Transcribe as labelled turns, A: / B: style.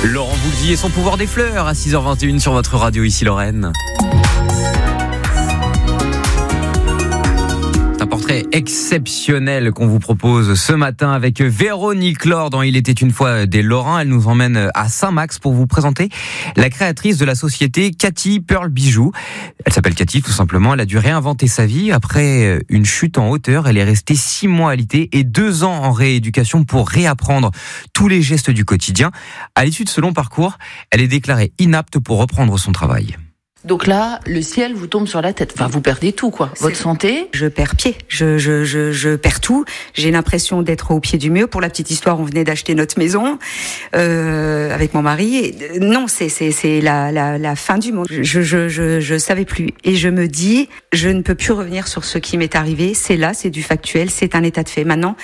A: Laurent Voulzy et son pouvoir des fleurs à 6h21 sur votre radio, ici Lorraine. Un portrait exceptionnel qu'on vous propose ce matin avec Véronique Laure dans Il était une fois des Lorrains. Elle nous emmène à Saint-Max pour vous présenter la créatrice de la société Cathy Pearl Bijoux. Elle s'appelle Cathy tout simplement. Elle a dû réinventer sa vie après une chute en hauteur. Elle est restée 6 mois alitée et 2 ans en rééducation pour réapprendre tous les gestes du quotidien. À l'issue de ce long parcours, elle est déclarée inapte pour reprendre son travail.
B: Donc là, le ciel vous tombe sur la tête. Enfin, vous perdez tout, quoi. Votre santé.
C: Je perds pied. Je perds tout. J'ai l'impression d'être au pied du mur. Pour la petite histoire, on venait d'acheter notre maison avec mon mari. Non, c'est la fin du monde. Je savais plus. Et je me dis, je ne peux plus revenir sur ce qui m'est arrivé. C'est là, c'est du factuel, c'est un état de fait. Maintenant,